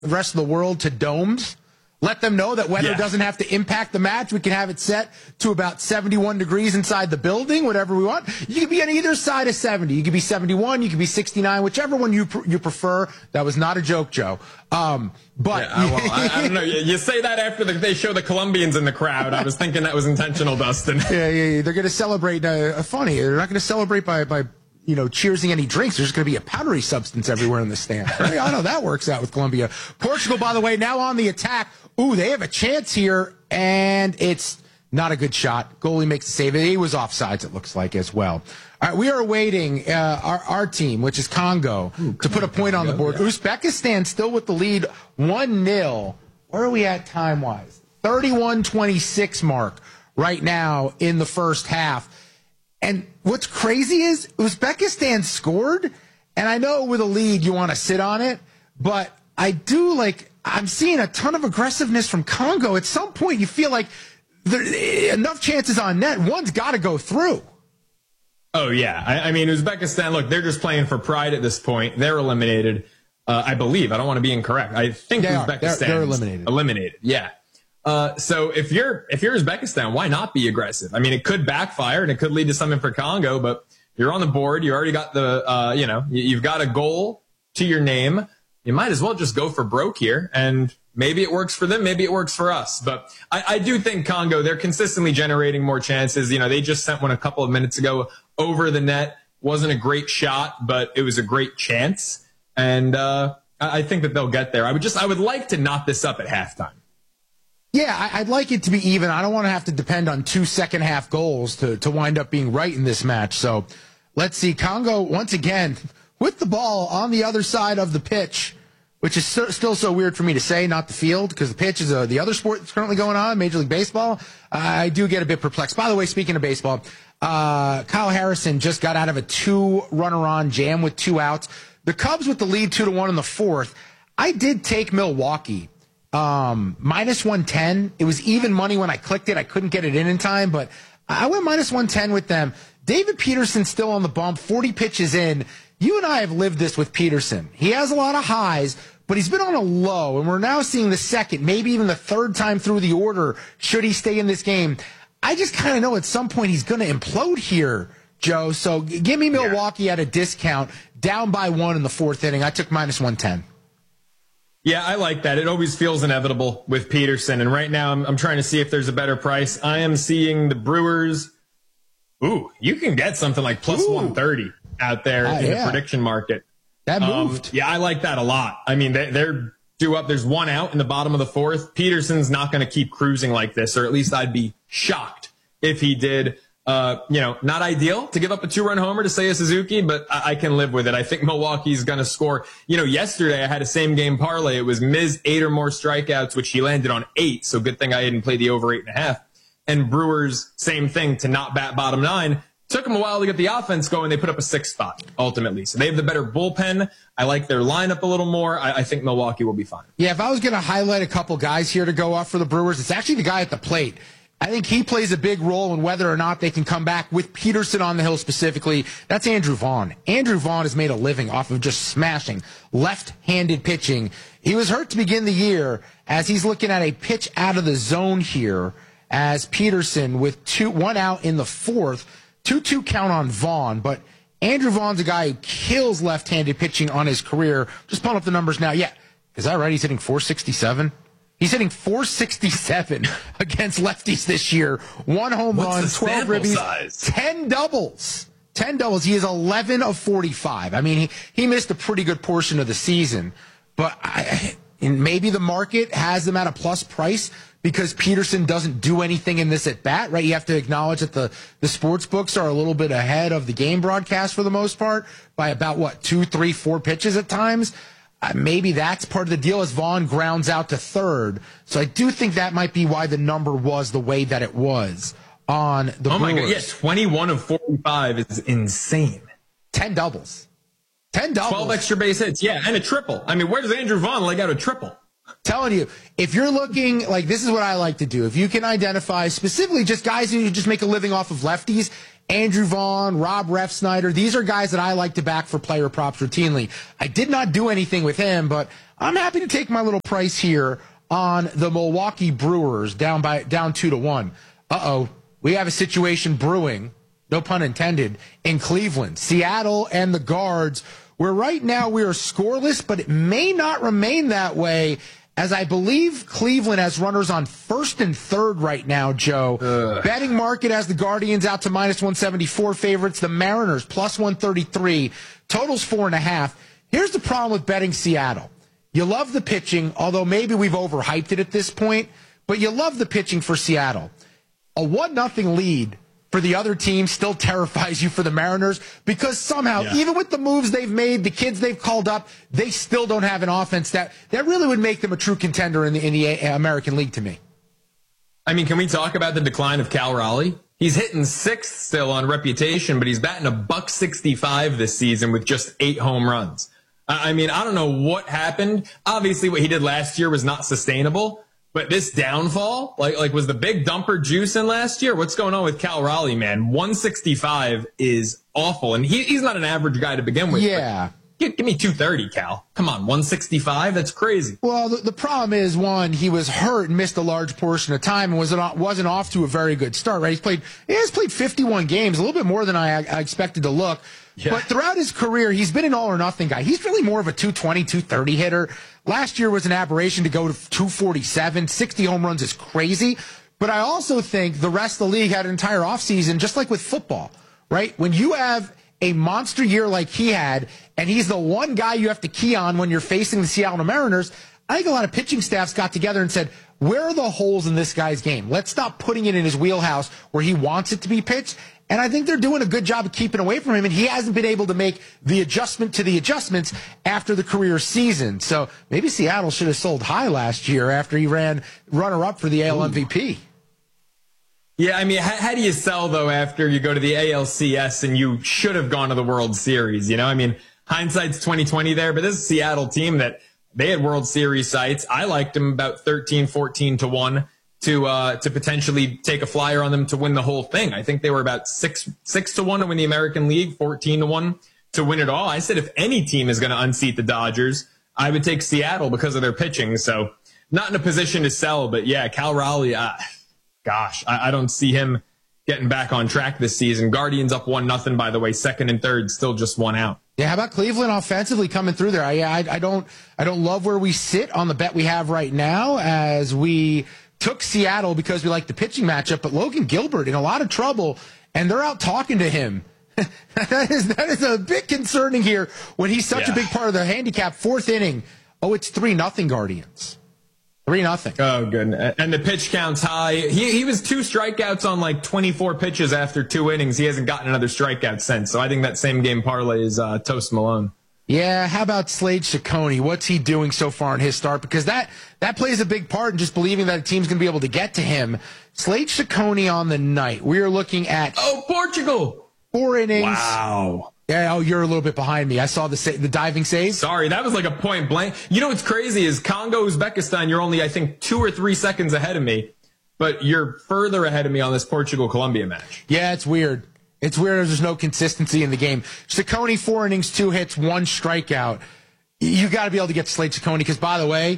the rest of the world to domes. Let them know that weather doesn't have to impact the match. We can have it set to about 71 degrees inside the building, whatever we want. You can be on either side of 70. You can be 71. You can be 69, whichever one you prefer. That was not a joke, Joe. I don't know. You say that after they show the Colombians in the crowd. I was thinking that was intentional, Dustin. Yeah. They're going to celebrate. Funny. They're not going to celebrate by cheersing any drinks. There's going to be a powdery substance everywhere in the stand. Right? I know that works out with Colombia. Portugal, by the way, now on the attack. Ooh, they have a chance here, and it's not a good shot. Goalie makes the save. He was offsides, it looks like, as well. All right, we are awaiting our team, which is Congo, to put a point on the board. Yeah. Uzbekistan still with the lead, 1-0. Where are we at time-wise? 31-26 mark right now in the first half. And what's crazy is Uzbekistan scored, and I know with a lead you want to sit on it, but I'm seeing a ton of aggressiveness from Congo. At some point, you feel like enough chances on net. One's got to go through. Oh, yeah. I mean, Uzbekistan, look, they're just playing for pride at this point. They're eliminated, I believe. I don't want to be incorrect. I think Uzbekistan they're eliminated. Eliminated, yeah. So if you're Uzbekistan, why not be aggressive? I mean, it could backfire and it could lead to something for Congo, but you're on the board. You already got you've got a goal to your name. You might as well just go for broke here, and maybe it works for them, maybe it works for us. But I do think Congo, they're consistently generating more chances. They just sent one a couple of minutes ago over the net. Wasn't a great shot, but it was a great chance. And I think that they'll get there. I would like to knot this up at halftime. Yeah, I'd like it to be even. I don't want to have to depend on 2 second-half goals to wind up being right in this match. So let's see. Congo, once again, with the ball on the other side of the pitch, which is still so weird for me to say, not the field, because the pitch is the other sport that's currently going on, Major League Baseball. I do get a bit perplexed. By the way, speaking of baseball, Kyle Harrison just got out of a 2-runner-on jam with 2 outs. The Cubs with the lead 2-1 in the fourth. I did take Milwaukee. Minus 110. It was even money when I clicked it. I couldn't get it in time, but I went minus 110 with them. David Peterson still on the bump, 40 pitches in. You and I have lived this with Peterson. He has a lot of highs, but he's been on a low, and we're now seeing the second, maybe even the third time through the order, should he stay in this game. I just kind of know at some point he's going to implode here, Joe. So give me Milwaukee at a discount, down by 1 in the fourth inning. I took minus 110. Yeah, I like that. It always feels inevitable with Peterson. And right now I'm trying to see if there's a better price. I am seeing the Brewers. Ooh, you can get something like plus 130 out there in the prediction market. That moved. Yeah, I like that a lot. I mean, they're due up. There's 1 out in the bottom of the fourth. Peterson's not going to keep cruising like this, or at least I'd be shocked if he did. Not ideal to give up a 2-run homer to Seiya Suzuki, but I can live with it. I think Milwaukee's going to score. Yesterday I had a same game parlay. It was Miz 8 or more strikeouts, which he landed on 8. So good thing I didn't play the over 8.5. And Brewers, same thing, to not bat bottom 9. Took them a while to get the offense going. They put up a 6th spot ultimately. So they have the better bullpen. I like their lineup a little more. I think Milwaukee will be fine. Yeah, if I was going to highlight a couple guys here to go off for the Brewers, it's actually the guy at the plate. I think he plays a big role in whether or not they can come back with Peterson on the hill specifically. That's Andrew Vaughn. Andrew Vaughn has made a living off of just smashing left-handed pitching. He was hurt to begin the year as he's looking at a pitch out of the zone here as Peterson with 1 out in the fourth. 2-2 count on Vaughn, but Andrew Vaughn's a guy who kills left-handed pitching on his career. Just pulling up the numbers now. Yeah, is that right? He's hitting 467? He's hitting 467 against lefties this year. 1 home run, 12 ribbies, 10 doubles. 10 doubles. He is 11 of 45. I mean, he missed a pretty good portion of the season. But maybe the market has them at a plus price because Peterson doesn't do anything in this at bat, right? You have to acknowledge that the sports books are a little bit ahead of the game broadcast for the most part by about, 2, 3, 4 pitches at times. Maybe that's part of the deal as Vaughn grounds out to third. So I do think that might be why the number was the way that it was on the Brewers. Oh, my God. Yeah, 21 of 45 is insane. 10 doubles. 10 doubles. 12 extra base hits. Yeah, and a triple. I mean, where does Andrew Vaughn leg out a triple? Telling you, if you're looking, this is what I like to do. If you can identify specifically just guys who just make a living off of lefties, Andrew Vaughn, Rob Refsnyder, these are guys that I like to back for player props routinely. I did not do anything with him, but I'm happy to take my little price here on the Milwaukee Brewers down 2-1. We have a situation brewing, no pun intended, in Cleveland. Seattle and the Guards, where right now we are scoreless, but it may not remain that way, as I believe Cleveland has runners on first and third right now, Joe. Betting market has the Guardians out to minus 174 favorites, the Mariners plus 133, totals 4.5. Here's the problem with betting Seattle. You love the pitching, although maybe we've overhyped it at this point, but you love the pitching for Seattle. A 1-0 lead for the other team still terrifies you for the Mariners because somehow, even with the moves they've made, the kids they've called up, they still don't have an offense that really would make them a true contender in the American League to me. I mean, can we talk about the decline of Cal Raleigh? He's hitting sixth still on reputation, but he's batting $165 this season with just 8 home runs. I mean, I don't know what happened. Obviously, what he did last year was not sustainable. But this downfall, like was the big dumper juice in last year? What's going on with Cal Raleigh, man? 165 is awful. And he's not an average guy to begin with. Yeah. Give me 230, Cal. Come on, 165? That's crazy. Well, the problem is, one, he was hurt and missed a large portion of time and wasn't off to a very good start, right? He has played 51 games, a little bit more than I expected to look. Yeah. But throughout his career, he's been an all-or-nothing guy. He's really more of a 220, 230 hitter. Last year was an aberration to go to 247. 60 home runs is crazy. But I also think the rest of the league had an entire offseason, just like with football, right? When you have a monster year like he had, and he's the one guy you have to key on when you're facing the Seattle Mariners, I think a lot of pitching staffs got together and said, where are the holes in this guy's game? Let's stop putting it in his wheelhouse where he wants it to be pitched. And I think they're doing a good job of keeping away from him, and he hasn't been able to make the adjustment to the adjustments after the career season. So maybe Seattle should have sold high last year after he ran runner-up for the AL MVP. Yeah, I mean, how do you sell, though, after you go to the ALCS and you should have gone to the World Series? You know, I mean, hindsight's 2020 there, but this is a Seattle team that they had World Series sites. I liked them about 13, 14 to 1. To potentially take a flyer on them to win the whole thing. I think they were about 6 to 1 to win the American League, 14 to 1 to win it all. I said if any team is going to unseat the Dodgers, I would take Seattle because of their pitching. So not in a position to sell, but yeah, Cal Raleigh, I don't see him getting back on track this season. Guardians up 1-0, by the way, second and third, still just 1 out. Yeah, how about Cleveland offensively coming through there? I don't love where we sit on the bet we have right now, as we took Seattle because we like the pitching matchup, but Logan Gilbert in a lot of trouble, and they're out talking to him. that is a bit concerning here when he's such a big part of the handicap. 4th inning. Oh, it's 3-0 Guardians. 3-0. Oh, good. And the pitch count's high. He was 2 strikeouts on like 24 pitches after 2 innings. He hasn't gotten another strikeout since. So I think that same game parlay is Toast Malone. Yeah, how about Slade Ciccone? What's he doing so far in his start? Because that plays a big part in just believing that a team's going to be able to get to him. Slade Ciccone on the night. We are looking at... Oh, Portugal! 4 innings. Wow. Yeah, you're a little bit behind me. I saw the diving save. Sorry, that was like a point blank. You know what's crazy is Congo, Uzbekistan, you're only, I think, 2 or 3 seconds ahead of me, but you're further ahead of me on this Portugal-Colombia match. Yeah, it's weird. It's weird there's no consistency in the game. Ciccone, 4 innings, 2 hits, 1 strikeout. You got to be able to get Slade Ciccone because, by the way,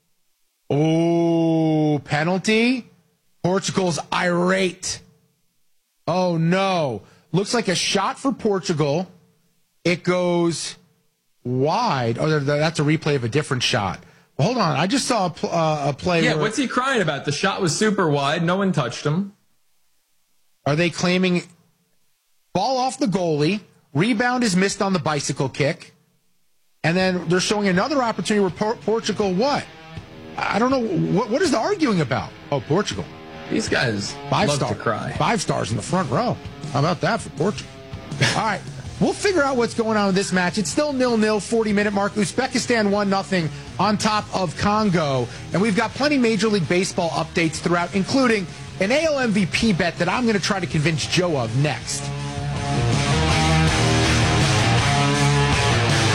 penalty. Portugal's irate. Oh, no. Looks like a shot for Portugal. It goes wide. Oh, that's a replay of a different shot. Well, hold on. I just saw a play. Yeah, what's he crying about? The shot was super wide. No one touched him. Are they claiming... Ball off the goalie, rebound is missed on the bicycle kick, and then they're showing another opportunity where Portugal what? I don't know. What is the arguing about? Oh, Portugal. These guys love to cry. 5 stars in the front row. How about that for Portugal? All right. We'll figure out what's going on with this match. It's still 0-0, 40-minute mark. Uzbekistan 1-0 on top of Congo. And we've got plenty Major League Baseball updates throughout, including an AL MVP bet that I'm going to try to convince Joe of next.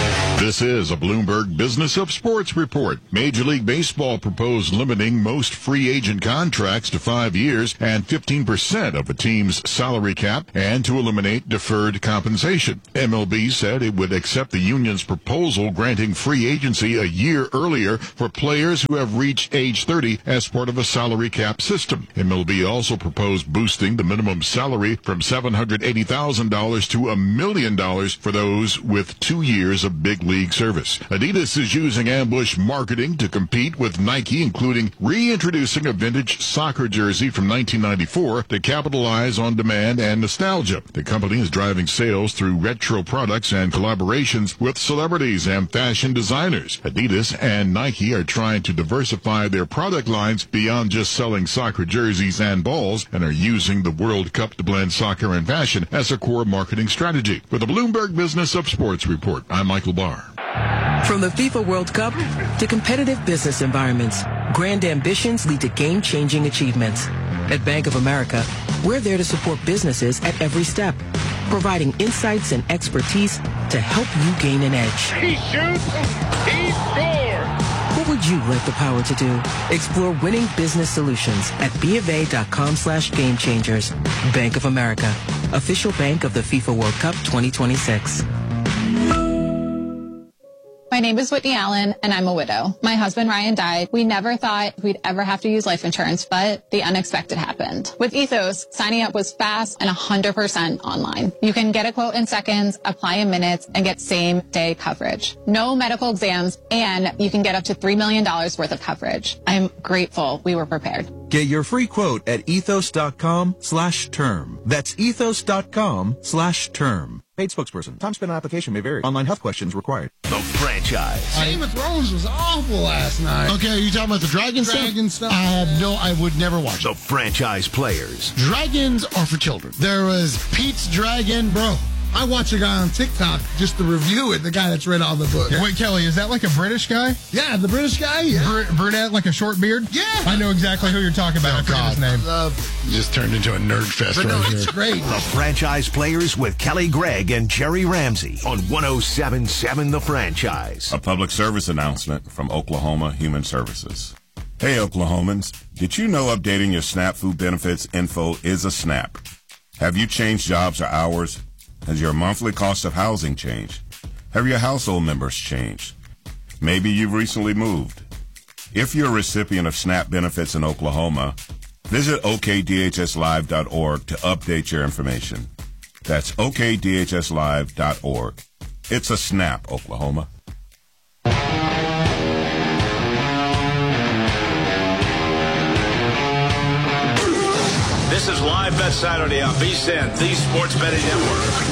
This is a Bloomberg Business of Sports report. Major League Baseball proposed limiting most free agent contracts to 5 years and 15% of a team's salary cap and to eliminate deferred compensation. MLB said it would accept the union's proposal granting free agency a year earlier for players who have reached age 30 as part of a salary cap system. MLB also proposed boosting the minimum salary from $780,000 to $1 million for those with 2 years of big league service. Adidas is using ambush marketing to compete with Nike, including reintroducing a vintage soccer jersey from 1994 to capitalize on demand and nostalgia. The company is driving sales through retro products and collaborations with celebrities and fashion designers. Adidas and Nike are trying to diversify their product lines beyond just selling soccer jerseys and balls and are using the World Cup to blend soccer and fashion as a core marketing strategy. For the Bloomberg Business of Sports report, I'm Michael Barr. From the FIFA World Cup to competitive business environments, grand ambitions lead to game-changing achievements. At Bank of America, we're there to support businesses at every step, providing insights and expertise to help you gain an edge. He shoots, he scores! What would you like the power to do? Explore winning business solutions at BofA.com/gamechangers. Bank of America, official bank of the FIFA World Cup 2026. My name is Whitney Allen, and I'm a widow. My husband, Ryan, died. We never thought we'd ever have to use life insurance, but the unexpected happened. With Ethos, signing up was fast and 100% online. You can get a quote in seconds, apply in minutes, and get same-day coverage. No medical exams, and you can get up to $3 million worth of coverage. I'm grateful we were prepared. Get your free quote at ethos.com/term. That's ethos.com/term. Paid spokesperson. Time spent on application may vary. Online health questions required. The franchise. Game of Thrones was awful last night. Okay, are you talking about the dragon stuff? I would never watch The franchise players. Dragons are for children. There was Pete's Dragon. Bro, I watch a guy on TikTok just to review it, the guy that's read all the books. Wait, Kelly, is that like a British guy? Yeah, the British guy? Yeah. Brunette, like a short beard? Yeah. I know exactly who you're talking about. I forget his name. Just turned into a nerd fest But no, right it's here. great. The franchise players with Kelly Gregg and Jerry Ramsey on 107.7 The Franchise. A public service announcement from Oklahoma Human Services. Hey, Oklahomans, did you know updating your SNAP food benefits info is a snap? Have you changed jobs or hours? Has your monthly cost of housing changed? Have your household members changed? Maybe you've recently moved. If you're a recipient of SNAP benefits in Oklahoma, visit okdhslive.org to update your information. That's okdhslive.org. It's a snap, Oklahoma. This is Live Bet Saturday on VSiN, the Sports Betting Network.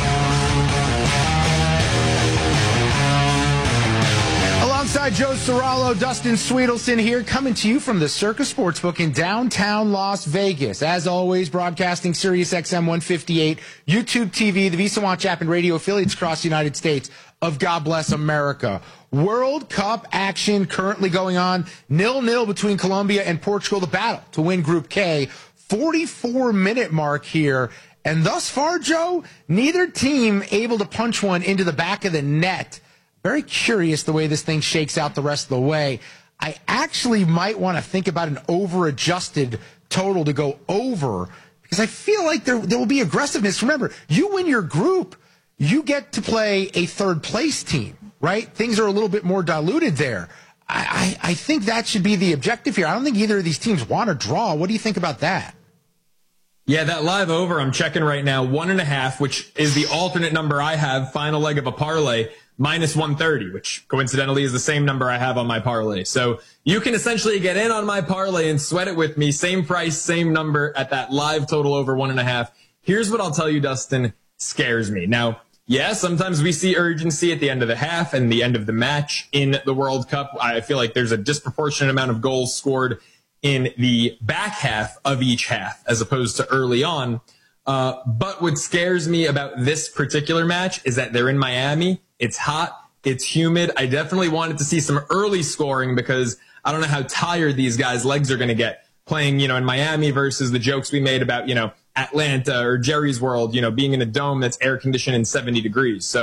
Alongside Joe Serralo, Dustin Sweetelson here, coming to you from the Circus Sportsbook in downtown Las Vegas. As always, broadcasting Sirius XM 158, YouTube TV, the Visa Watch app, and radio affiliates across the United States of God Bless America. World Cup action currently going on, 0-0 between Colombia and Portugal, the battle to win Group K. 44-minute mark here. And thus far, Joe, neither team able to punch one into the back of the net. Very curious the way this thing shakes out the rest of the way. I actually might want to think about an over-adjusted total to go over because I feel like there will be aggressiveness. Remember, you win your group, you get to play a third-place team, right? Things are a little bit more diluted there. I think that should be the objective here. I don't think either of these teams want to draw. What do you think about that? Yeah, that live over, I'm checking right now, 1.5, which is the alternate number I have, final leg of a parlay, minus 130, which coincidentally is the same number I have on my parlay. So you can essentially get in on my parlay and sweat it with me. Same price, same number at that live total over 1.5. Here's what I'll tell you, Dustin, scares me. Now, yeah, sometimes we see urgency at the end of the half and the end of the match in the World Cup. I feel like there's a disproportionate amount of goals scored in the back half of each half as opposed to early on. But what scares me about this particular match is that they're in Miami. It's hot. It's humid. I definitely wanted to see some early scoring because I don't know how tired these guys' legs are going to get playing, in Miami versus the jokes we made about, Atlanta or Jerry's World, being in a dome that's air conditioned and 70 degrees. So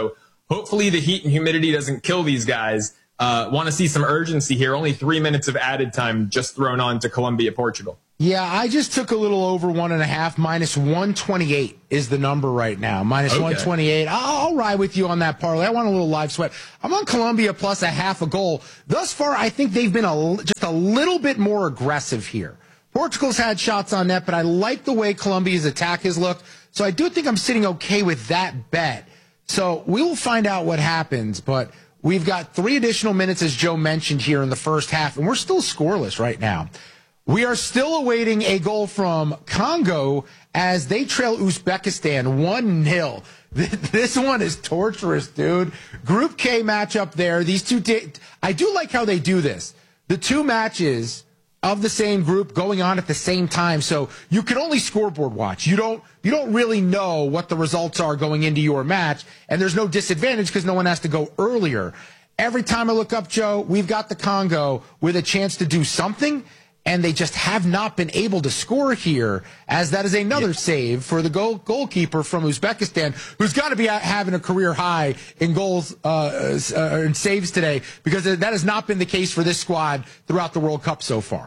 hopefully the heat and humidity doesn't kill these guys. Want to see some urgency here. Only 3 minutes of added time just thrown on to Colombia, Portugal. Yeah, I just took a little over 1.5. Minus 128 is the number right now. Minus 128. I'll ride with you on that parlay. I want a little live sweat. I'm on Colombia plus a half a goal. Thus far, I think they've been just a little bit more aggressive here. Portugal's had shots on net, but I like the way Colombia's attack has looked. So I do think I'm sitting okay with that bet. So we will find out what happens, but we've got 3 additional minutes, as Joe mentioned, here in the first half, and we're still scoreless right now. We are still awaiting a goal from Congo as they trail Uzbekistan 1-0. This one is torturous, dude. Group K matchup there. These two, I do like how they do this. The 2 matches of the same group going on at the same time, so you can only scoreboard watch. You don't really know what the results are going into your match, and there's no disadvantage because no one has to go earlier. Every time I look up, Joe, we've got the Congo with a chance to do something, and they just have not been able to score here, as that is another save for the goalkeeper from Uzbekistan, who's got to be having a career high in goals and saves today, because that has not been the case for this squad throughout the World Cup so far.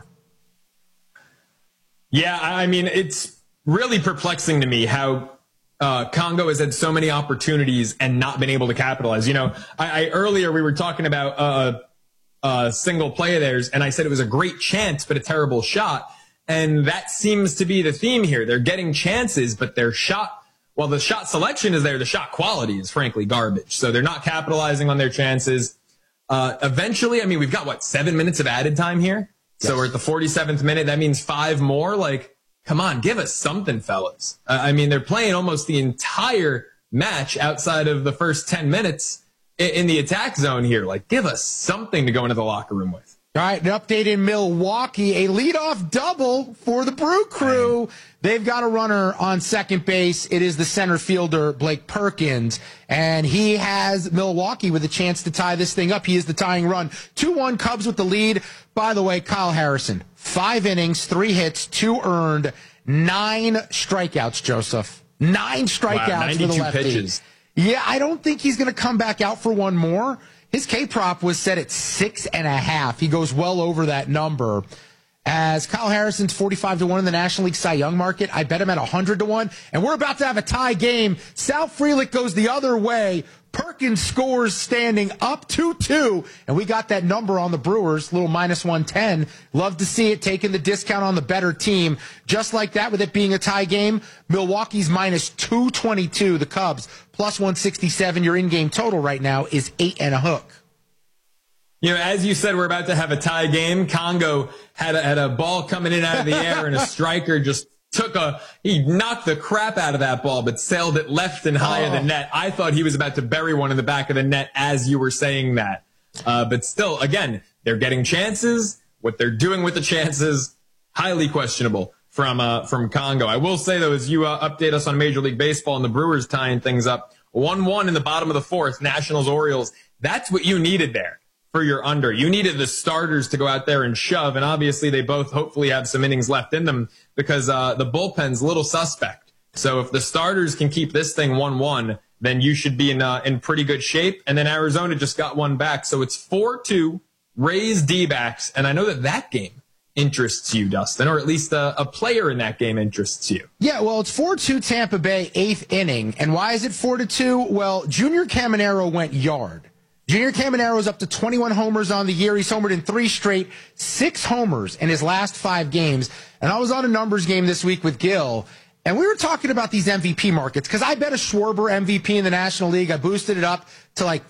Yeah, I mean, it's really perplexing to me how Congo has had so many opportunities and not been able to capitalize. You know, earlier we were talking about single play of theirs, and I said it was a great chance but a terrible shot, and that seems to be the theme here. They're getting chances, but their shot, well, the shot selection is there, the shot quality is frankly garbage, so they're not capitalizing on their chances. Eventually, I mean, we've got 7 minutes of added time here, so we're at the 47th minute. That means 5 more. Like, come on, give us something, fellas. I mean, they're playing almost the entire match outside of the first 10 minutes in the attack zone here. Like, give us something to go into the locker room with. All right, an update in Milwaukee. A leadoff double for the Brew Crew. They've got a runner on second base. It is the center fielder, Blake Perkins, and he has Milwaukee with a chance to tie this thing up. He is the tying run. 2-1 Cubs with the lead. By the way, Kyle Harrison, 5 innings, 3 hits, 2 earned, 9 strikeouts, Joseph. 9 strikeouts for the lefty. Pitches. Yeah, I don't think he's going to come back out for one more. His K-prop was set at 6.5. He goes well over that number. As Kyle Harrison's 45-1 in the National League Cy Young market, I bet him at 100-1. And we're about to have a tie game. Sal Frelick goes the other way. Perkins scores standing up 2-2. And we got that number on the Brewers, little minus 110. Love to see it, taking the discount on the better team. Just like that, with it being a tie game, Milwaukee's minus 222. The Cubs plus 167. Your in-game total right now is 8 and a hook. You know, as you said, we're about to have a tie game. Congo had a ball coming in out of the air, and a striker just he knocked the crap out of that ball, but sailed it left and high of the net. I thought he was about to bury one in the back of the net as you were saying that. But still, again, they're getting chances. What they're doing with the chances, highly questionable from Congo. I will say, though, as you update us on Major League Baseball and the Brewers tying things up, 1-1 in the bottom of the 4th, Nationals-Orioles. That's what you needed there for your under. You needed the starters to go out there and shove, and obviously they both hopefully have some innings left in them, because the bullpen's a little suspect. So if the starters can keep this thing 1-1, then you should be in pretty good shape. And then Arizona just got one back, so it's 4-2, Rays D-backs, and I know that game interests you, Dustin, or at least a player in that game interests you. Yeah, well, it's 4-2 Tampa Bay, 8th inning. And why is it 4-2? Well, Junior Caminero went yard. Junior Caminero's up to 21 homers on the year. He's homered in 3 straight, 6 homers in his last 5 games. And I was on a numbers game this week with Gil, and we were talking about these MVP markets, because I bet a Schwarber MVP in the National League. I boosted it up to like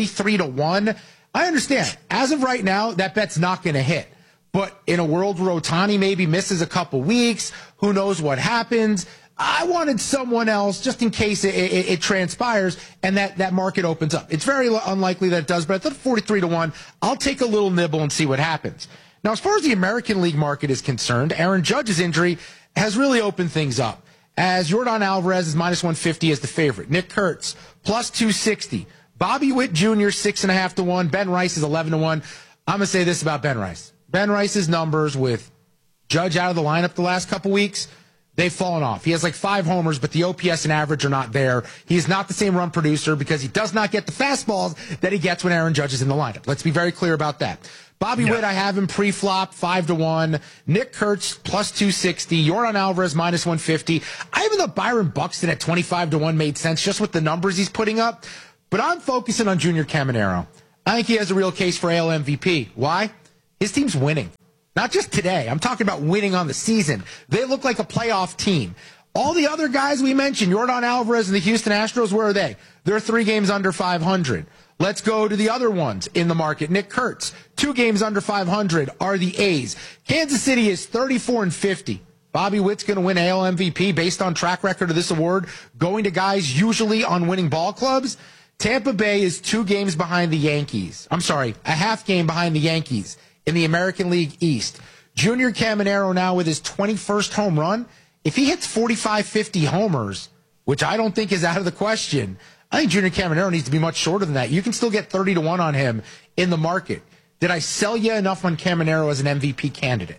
43-1. I understand. As of right now, that bet's not going to hit. But in a world where Ohtani maybe misses a couple weeks, who knows what happens, I wanted someone else just in case it transpires and that market opens up. It's very unlikely that it does, but I thought 43-1, I'll take a little nibble and see what happens. Now, as far as the American League market is concerned, Aaron Judge's injury has really opened things up, as Yordan Alvarez is minus 150 as the favorite. Nick Kurtz, plus 260. Bobby Witt Jr., 6.5-1. Ben Rice is 11-1. I'm going to say this about Ben Rice. Ben Rice's numbers with Judge out of the lineup the last couple weeks, they've fallen off. He has like 5 homers, but the OPS and average are not there. He's not the same run producer because he does not get the fastballs that he gets when Aaron Judge is in the lineup. Let's be very clear about that. Bobby Witt, I have him pre-flop 5-1. Nick Kurtz plus 260. Yordan Alvarez minus 150. I even thought Byron Buxton at 25-1 made sense just with the numbers he's putting up. But I'm focusing on Junior Caminero. I think he has a real case for AL MVP. Why? His team's winning. Not just today. I'm talking about winning on the season. They look like a playoff team. All the other guys we mentioned, Yordan Alvarez and the Houston Astros, where are they? They're 3 games under 500. Let's go to the other ones in the market. Nick Kurtz, 2 games under 500 are the A's. Kansas City is 34-50. Bobby Witt's going to win AL MVP based on track record of this award, going to guys usually on winning ball clubs. Tampa Bay is 2 games behind the Yankees. I'm sorry, a half game behind the Yankees in the American League East. Junior Caminero now with his 21st home run. If he hits 45-50 homers, which I don't think is out of the question, I think Junior Caminero needs to be much shorter than that. You can still get 30-1 on him in the market. Did I sell you enough on Caminero as an MVP candidate?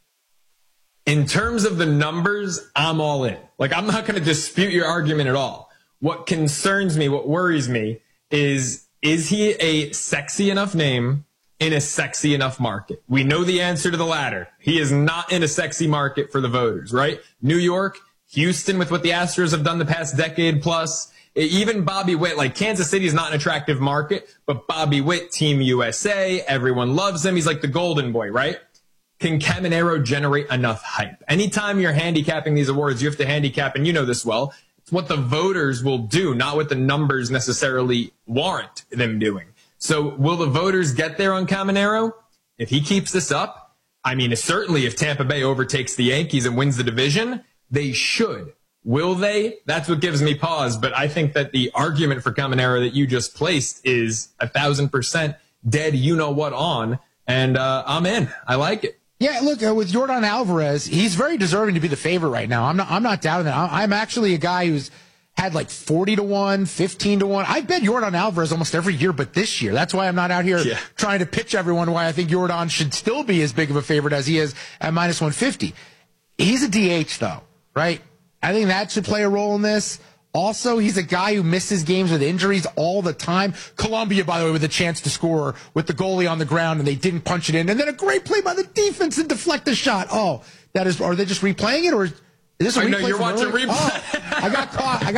In terms of the numbers, I'm all in. Like, I'm not going to dispute your argument at all. What concerns me, what worries me, is he a sexy enough name in a sexy enough market? We know the answer to the latter. He is not in a sexy market for the voters, right? New York, Houston, with what the Astros have done the past decade plus, even Bobby Witt, like Kansas City is not an attractive market, but Bobby Witt, Team USA, everyone loves him. He's like the golden boy, right? Can Caminero generate enough hype? Anytime you're handicapping these awards, you have to handicap, and you know this well, it's what the voters will do, not what the numbers necessarily warrant them doing. So will the voters get there on Caminero? If he keeps this up, I mean, certainly if Tampa Bay overtakes the Yankees and wins the division, they should. Will they? That's what gives me pause. But I think that the argument for Caminero that you just placed is 1,000% dead you-know-what on, and I'm in. I like it. Yeah, look, with Yordan Alvarez, he's very deserving to be the favorite right now. I'm not doubting that. I'm actually a guy who's had like 40-1, 15-1. I bet Yordan Alvarez almost every year but this year. That's why I'm not out here trying to pitch everyone why I think Yordan should still be as big of a favorite as he is at minus 150. He's a DH, though, right? I think that should play a role in this. Also, he's a guy who misses games with injuries all the time. Columbia, by the way, with a chance to score with the goalie on the ground, and they didn't punch it in. And then a great play by the defense to deflect the shot. Oh, that is. Are they just replaying it, or is this a replay? No, you're watching replay. Oh, I got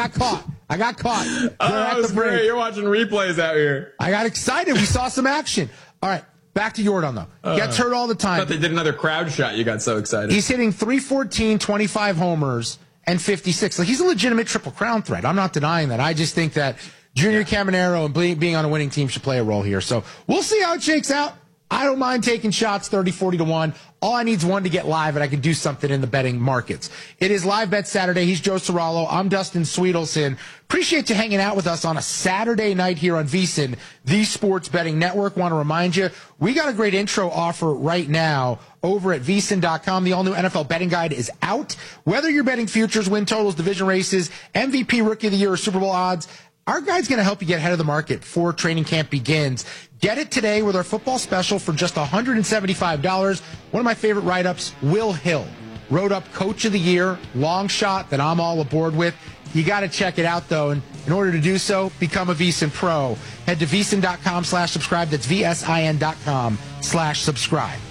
caught. That was great. You're watching replays out here. I got excited. We saw some action. All right. Back to Yordan, though. Gets hurt all the time. I thought they did another crowd shot. You got so excited. He's hitting 314, 25 homers, and 56. Like, he's a legitimate Triple Crown threat. I'm not denying that. I just think that Junior Caminero and being on a winning team should play a role here. So we'll see how it shakes out. I don't mind taking shots 30-40-1. All I need is one to get live, and I can do something in the betting markets. It is Live Bet Saturday. He's Joe Serralo. I'm Dustin Sweetelson. Appreciate you hanging out with us on a Saturday night here on VSiN, the Sports Betting Network. Want to remind you, we got a great intro offer right now over at VSiN.com. The all-new NFL betting guide is out. Whether you're betting futures, win totals, division races, MVP, Rookie of the Year, or Super Bowl odds, our guide's going to help you get ahead of the market before training camp begins. Get it today with our football special for just $175. One of my favorite write-ups, Will Hill, wrote up Coach of the Year, long shot that I'm all aboard with. You got to check it out, though. And in order to do so, become a VSiN Pro. Head to VSiN.com/subscribe. That's VSIN.com/subscribe.